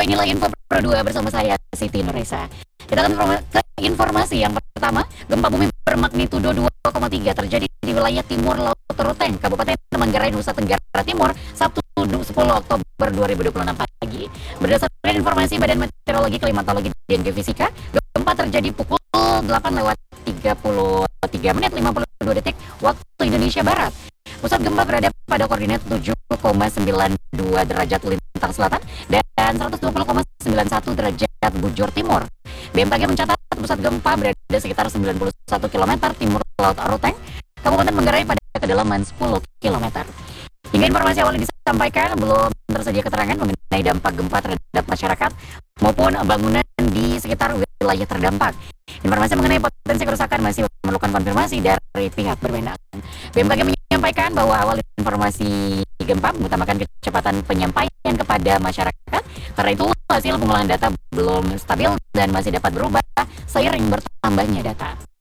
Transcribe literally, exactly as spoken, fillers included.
inilah info Pro dua bersama saya Siti Nuresa. Kita akan ke informasi yang pertama. Gempa bumi bermagnitudo dua koma tiga terjadi di wilayah timur Laut Ruteng, Kabupaten Manggarai, Nusa Tenggara Timur, Sabtu sepuluh Oktober dua ribu dua puluh enam pagi. Berdasarkan informasi Badan Meteorologi, Klimatologi, dan Geofisika, gempa terjadi pukul delapan lewat tiga puluh tiga menit lima puluh dua detik waktu Indonesia Barat. Pusat gempa berada pada koordinat tujuh koma sembilan dua derajat lintang selatan dan seratus dua puluh koma sembilan satu derajat bujur timur. B M K G mencatat pusat gempa berada sekitar sembilan puluh satu kilometer timur Laut Ruteng, Kabupaten Manggarai pada kedalaman sepuluh kilometer. Hingga informasi awal disampaikan, belum tersedia keterangan mengenai dampak gempa terhadap masyarakat maupun bangunan di sekitar wilayah terdampak. Informasi mengenai potensi kerusakan masih memerlukan konfirmasi dari pihak berwenang. B M K G menyampaikan bahwa awal informasi gempa mengutamakan kecepatan penyampaian kepada masyarakat. Karena itu hasil pengolahan data belum stabil dan masih dapat berubah seiring bertambahnya data.